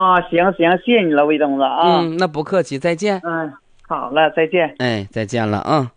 行行，谢谢你了，魏东子啊。 那不客气，再见。 好了，再见。 哎，再见了啊。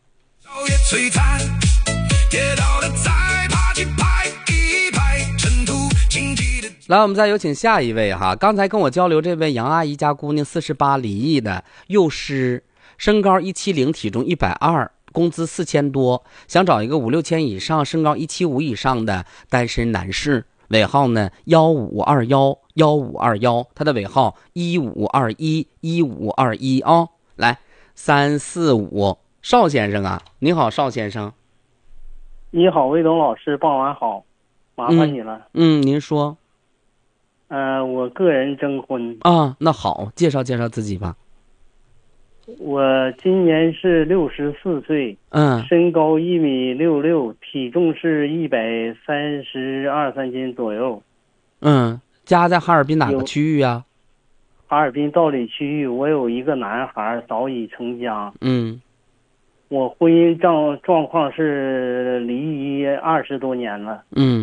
来，我们再有请下一位哈。刚才跟我交流这位杨阿姨家姑娘，48离异的幼师，身高170，体重120，工资4000多，想找一个5、6千以上，身高175以上的单身男士。尾号呢1521，1521，他的尾号1521，1521啊。来345，邵先生啊，你好，邵先生。 你好，魏东老师，傍晚好，麻烦你了。 您说。 我个人征婚啊，那好，介绍介绍自己吧。 我今年是64岁，身高1.66米，体重是132、3斤左右。 家在哈尔滨哪个区域啊？ 哈尔滨道里区域。我有一个男孩，早已成家。我婚姻状况是离异20多年了。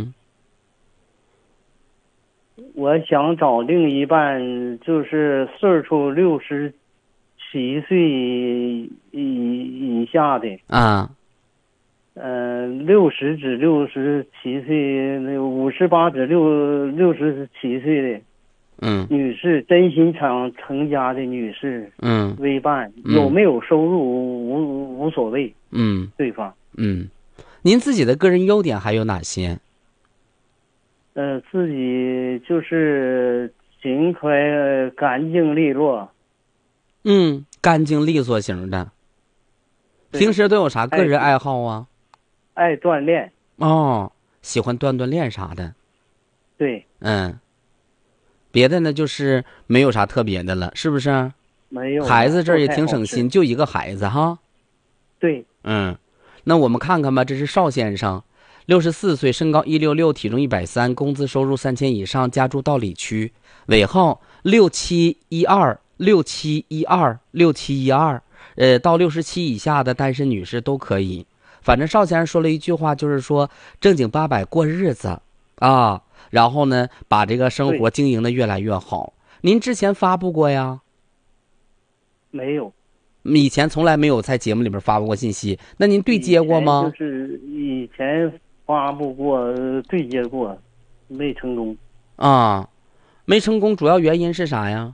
我想找另一半，就是岁数67岁以下的60至67岁，58至67岁的女士，真心想成家的女士为伴，有没有收入无所谓。对方您自己的个人优点还有哪些？ 自己就是勤快、干净利落。 干净利索型的。平时都有啥个人爱好啊？ 爱锻炼。 喜欢锻炼啥的。 对。 别的呢就是没有啥特别的了，是不是？ 没有。 孩子这儿也挺省心，就一个孩子哈。 对。 那我们看看吧，这是邵先生。64岁，身高166，体重130，工资收入3000以上，家住道里区，尾号6712，6712，6712，到67以下的单身女士都可以。反正邵先生说了一句话，就是说正经八百过日子啊，然后呢，把这个生活经营的越来越好。您之前发布过呀？ 没有。 以前从来没有在节目里面发布过信息。那您对接过吗？ 就是以前发布过，对接过，没成功。 没成功，主要原因是啥呀？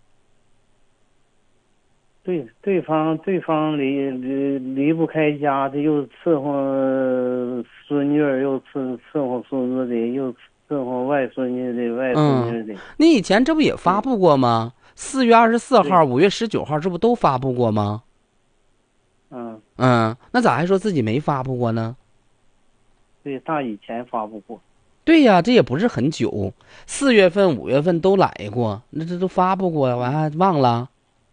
对方离不开家的，又伺候孙女儿，又伺候孙子的，又伺候外孙女的，外孙女的。 你以前这不也发布过吗？4月24号、5月19号，这不都发布过吗？那咋还说自己没发布过呢？ 对，大以前发布过。 对呀，这也不是很久，4月份、5月份都来过，那这都发布过，我还忘了。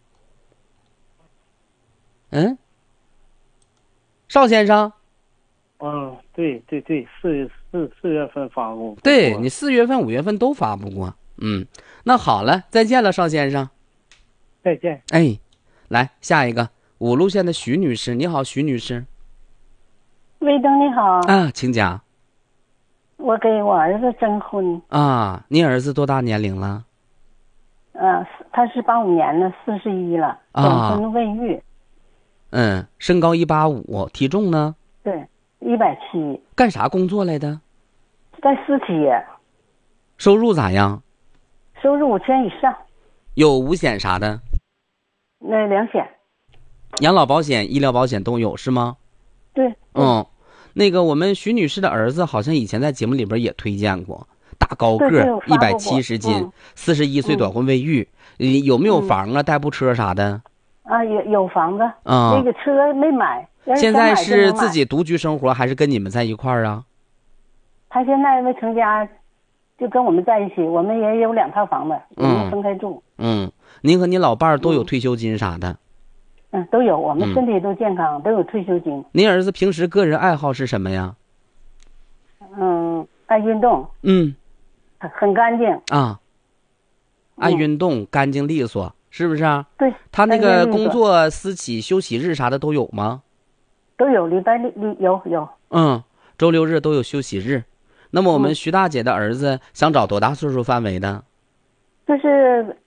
邵先生。 对，4月份发布。 对，你4月份、5月份都发布过。那好了，再见了，邵先生。 再见。 来下一个5路线的徐女士，你好，徐女士。 魏东你好。 请讲。 我给我儿子征婚。 你儿子多大年龄了？ 他是85年了，41了，征婚未育。 身高185，体重呢？ 对，170。 干啥工作来的？ 在私企业。 收入咋样？ 收入5000以上。 有5险啥的？ 那2险。 养老保险、医疗保险都有是吗？ 对。 那个我们徐女士的儿子好像以前在节目里边也推荐过，大高个，170斤，41岁，短婚未育。有没有房啊？代步车啥的？ 有房子。那个车没买。 现在是自己独居生活还是跟你们在一块儿啊？ 他现在没成家，就跟我们在一起，我们也有2套房子，我们分开住。 您和你老伴儿都有退休金啥的？ 都有，我们身体都健康，都有退休金。 您儿子平时个人爱好是什么呀？ 爱运动。很干净。 爱运动，干净利索，是不是啊？ 对。 他那个工作、私企、休息日啥的都有吗？ 都有，礼拜六有。 周六日都有休息日。那么我们徐大姐的儿子想找多大岁数范围的就是